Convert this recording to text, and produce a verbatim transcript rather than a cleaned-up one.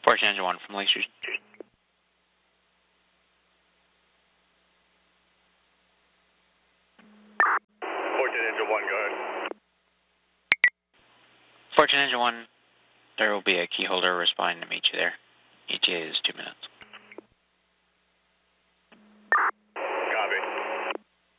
Fortune Engine one from Lake Street. Fortune Engine one, go ahead. Fortune Engine one, there will be a key holder responding to meet you there. E T A is two minutes.